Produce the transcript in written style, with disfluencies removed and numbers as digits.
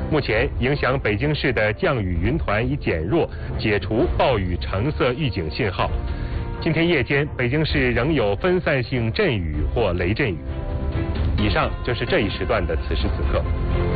目前影响北京市的降雨云团已减弱，解除暴雨橙色预警信号。今天夜间，北京市仍有分散性阵雨或雷阵雨。以上就是这一时段的此时此刻。